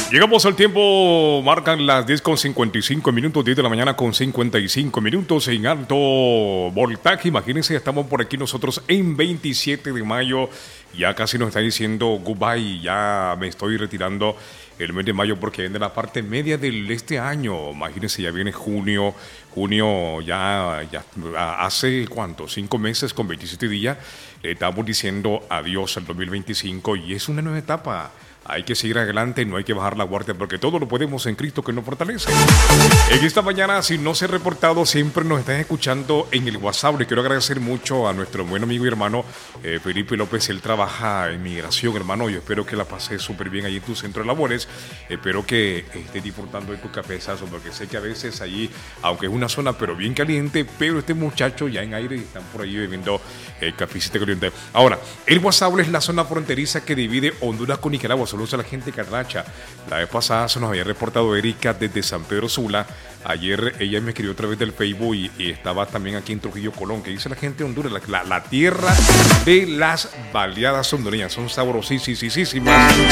Llegamos al tiempo, marcan las 10:55, 10 de la mañana con 55 minutos en alto voltaje. Imagínense, estamos por aquí nosotros en 27 de mayo. Ya casi nos está diciendo goodbye, ya me estoy retirando el mes de mayo porque viene la parte media de este año. Imagínense, ya viene junio ya hace ¿cuánto? 5 meses con 27 días. Estamos diciendo adiós al 2025 y es una nueva etapa. Hay que seguir adelante, no hay que bajar la guardia porque todo lo podemos en Cristo que nos fortalece. En esta mañana, si no se ha reportado, siempre nos están escuchando en el WhatsApp. Le quiero agradecer mucho a nuestro buen amigo y hermano Felipe López. Él trabaja en migración, hermano. Yo espero que la pases súper bien allí en tu centro de labores. Espero que estés disfrutando de tu cafezazo, porque sé que a veces allí, aunque es una zona pero bien caliente, pero este muchacho ya en aire están por ahí bebiendo cafecito caliente. Ahora, el WhatsApp es la zona fronteriza que divide Honduras con Nicaragua. Saludos a la gente de Carracha. La vez pasada se nos había reportado Erika desde San Pedro Sula. Ayer ella me escribió a través del Facebook y estaba también aquí en Trujillo, Colón, que dice la gente de Honduras, la tierra de las baleadas hondureñas. Son sabrosísimas.